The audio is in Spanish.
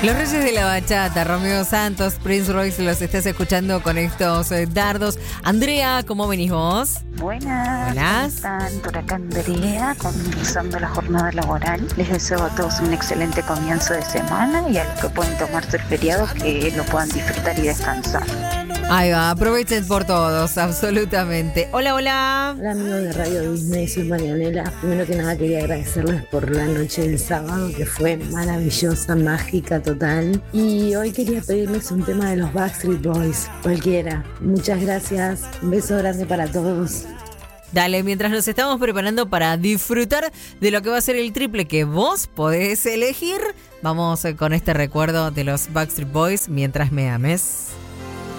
Los Reyes de la Bachata, Romeo Santos, Prince Royce, los estás escuchando con estos dardos. Andrea, ¿cómo venís vos? Buenas. Buenas. Están por acá Andrea, comenzando la jornada laboral. Les deseo a todos un excelente comienzo de semana y a los que pueden tomarse el feriado que lo puedan disfrutar y descansar. Ahí va, aprovechen por todos, absolutamente. Hola, hola. Hola amigos de Radio Disney, soy Marianela. Primero que nada quería agradecerles por la noche del sábado que fue maravillosa, mágica, total. Y hoy quería pedirles un tema de los Backstreet Boys, cualquiera. Muchas gracias, un beso grande para todos. Dale, mientras nos estamos preparando para disfrutar de lo que va a ser el triple que vos podés elegir, vamos con este recuerdo de los Backstreet Boys, Mientras me ames.